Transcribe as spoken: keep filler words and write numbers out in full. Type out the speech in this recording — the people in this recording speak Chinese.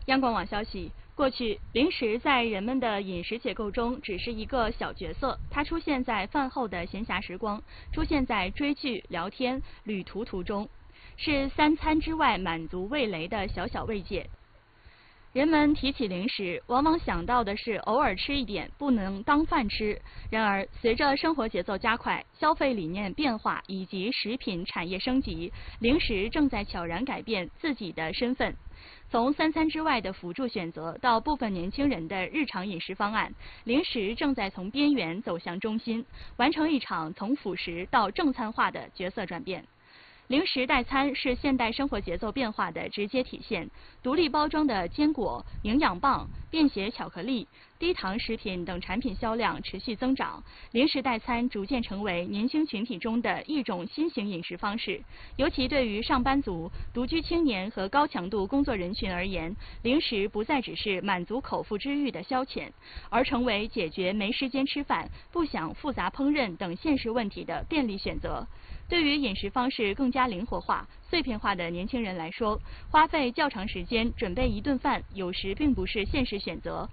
央广网消息，过去零食在人们的饮食结构中只是一个小角色，它出现在饭后的闲暇时光，出现在追剧、聊天、旅途途中，是三餐之外满足味蕾的小小慰藉。人们提起零食，往往想到的是偶尔吃一点，不能当饭吃。然而，随着生活节奏加快、消费理念变化以及食品产业升级，零食正在悄然改变自己的身份。从三餐之外的辅助选择到部分年轻人的日常饮食方案，零食正在从边缘走向中心，完成一场从辅食到正餐化的角色转变。零食代餐是现代生活节奏变化的直接体现。独立包装的坚果、营养棒、便携巧克力、低糖食品等产品销量持续增长，零食代餐逐渐成为年轻群体中的一种新型饮食方式。尤其对于上班族、独居青年和高强度工作人群而言，零食不再只是满足口腹之欲的消遣，而成为解决没时间吃饭、不想复杂烹饪等现实问题的便利选择。对于饮食方式更加灵活化、碎片化的年轻人来说，花费较长时间准备一顿饭，有时并不是现实选择，